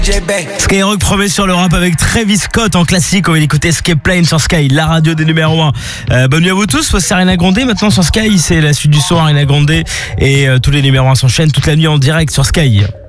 Skyrock promet sur le rap avec Travis Scott en classique. On va écouter Escape Plane sur Sky, la radio des numéros 1. Bonne nuit à vous tous, c'est Ariana Grande maintenant sur Sky. C'est la suite du son, Ariana Grande. Et tous les numéros 1 s'enchaînent toute la nuit en direct sur Sky.